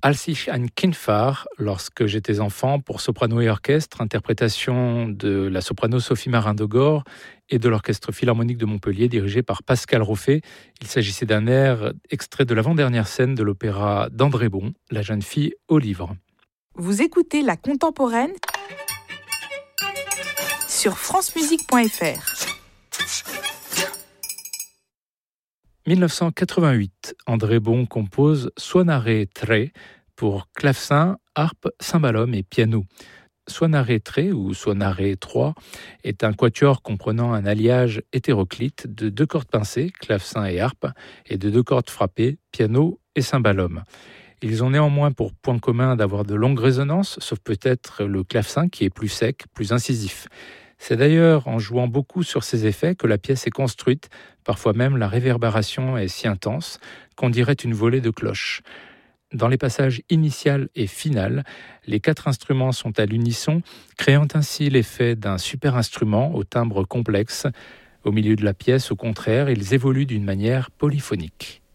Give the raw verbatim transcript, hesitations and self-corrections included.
Als ich ein Kind war, lorsque j'étais enfant, pour soprano et orchestre, interprétation de la soprano Sophie Marin-Dogore et de l'Orchestre Philharmonique de Montpellier dirigé par Pascal Rauffet. Il s'agissait d'un air extrait de l'avant-dernière scène de l'opéra d'André Bon, La jeune fille au livre. Vous écoutez La Contemporaine sur francemusique point f r. dix-neuf cent quatre-vingt-huit, André Bon compose Suonare tre pour clavecin, harpe, cymbalum et piano. Suonare tre ou Suonare trois est un quatuor comprenant un alliage hétéroclite de deux cordes pincées, clavecin et harpe, et de deux cordes frappées, piano et cymbalum. Ils ont néanmoins pour point commun d'avoir de longues résonances, sauf peut-être le clavecin qui est plus sec, plus incisif. C'est d'ailleurs en jouant beaucoup sur ces effets que la pièce est construite, parfois même la réverbération est si intense qu'on dirait une volée de cloches. Dans les passages initial et final, les quatre instruments sont à l'unisson, créant ainsi l'effet d'un super instrument au timbre complexe. Au milieu de la pièce, au contraire, ils évoluent d'une manière polyphonique.